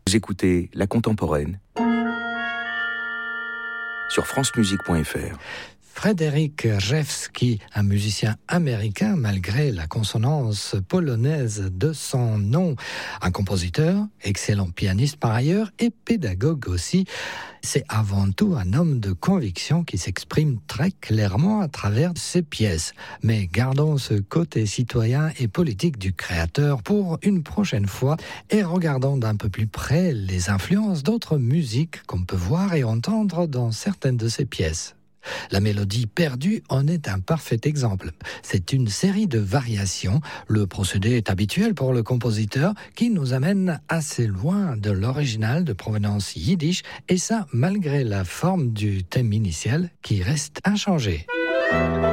Vous écoutez La Contemporaine sur francemusique.fr. Frédéric Rzewski, un musicien américain malgré la consonance polonaise de son nom. Un compositeur, excellent pianiste par ailleurs et pédagogue aussi. C'est avant tout un homme de conviction qui s'exprime très clairement à travers ses pièces. Mais gardons ce côté citoyen et politique du créateur pour une prochaine fois et regardons d'un peu plus près les influences d'autres musiques qu'on peut voir et entendre dans certaines de ses pièces. La mélodie perdue en est un parfait exemple. C'est une série de variations. Le procédé est habituel pour le compositeur qui nous amène assez loin de l'original de provenance yiddish et ça malgré la forme du thème initial qui reste inchangée.